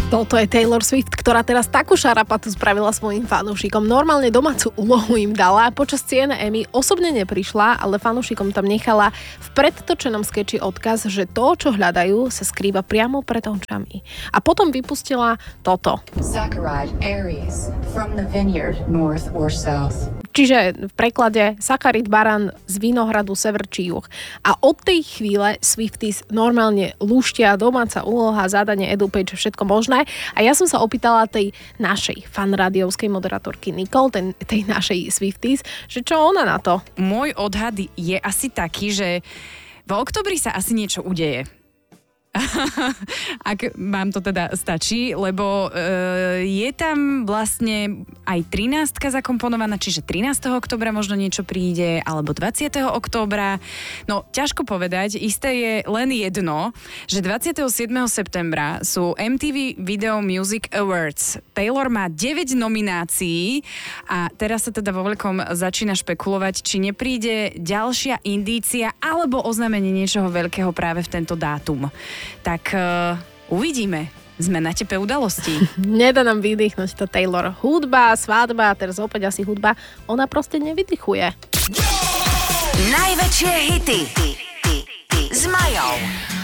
Toto je Taylor Swift, ktorá teraz takú šarapatu spravila svojim fanúšikom. Normálne domácu úlohu im dala. Počas cien Emmy osobne neprišla, ale fanúšikom tam nechala v predtočenom skeči odkaz, že to, čo hľadajú, sa skrýva priamo pred očami. A potom vypustila toto. Saccharide Aries from the vineyard north or south. Čiže v preklade Sakarit Baran z vinohradu sever či juh. A od tej chvíle Swifties normálne lúštia, domáca úloha, zadanie EduPage, všetko možné. A ja som sa opýtala tej našej fanrádiovskej moderátorky Nicole, tej našej Swifties, že čo ona na to? Môj odhad je asi taký, že v októbri sa asi niečo udeje. Ak vám to teda stačí, lebo je tam vlastne aj 13 zakomponovaná, čiže 13. októbra možno niečo príde, alebo 20. októbra. No, ťažko povedať, isté je len jedno, že 27. septembra sú MTV Video Music Awards. Taylor má 9 nominácií a teraz sa teda vo veľkom začína špekulovať, či nepríde ďalšia indícia alebo oznámenie niečoho veľkého práve v tento dátum. Tak uvidíme. Sme na tepe udalostí. Nedá nám vydýchnuť to Taylor. Hudba, svadba, teraz opäť asi hudba, ona proste nevydychuje. Najväčšie hity s Majou.